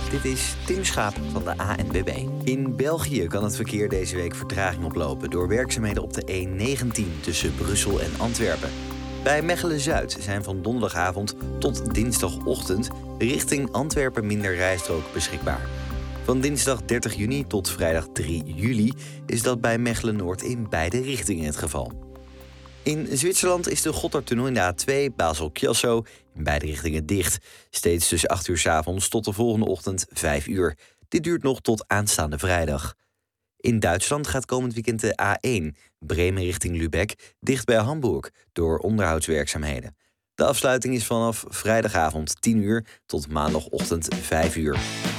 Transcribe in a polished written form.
Dit is Tim Schaap van de ANWB. In België kan het verkeer deze week vertraging oplopen door werkzaamheden op de E19 tussen Brussel en Antwerpen. Bij Mechelen-Zuid zijn van donderdagavond tot dinsdagochtend richting Antwerpen minder rijstrook beschikbaar. Van dinsdag 30 juni tot vrijdag 3 juli is dat bij Mechelen-Noord in beide richtingen het geval. In Zwitserland is de Gotthardtunnel in de A2 Basel-Chiasso in beide richtingen dicht. Steeds tussen 8 uur 's avonds tot de volgende ochtend 5 uur. Dit duurt nog tot aanstaande vrijdag. In Duitsland gaat komend weekend de A1 Bremen richting Lübeck dicht bij Hamburg door onderhoudswerkzaamheden. De afsluiting is vanaf vrijdagavond 10 uur tot maandagochtend 5 uur.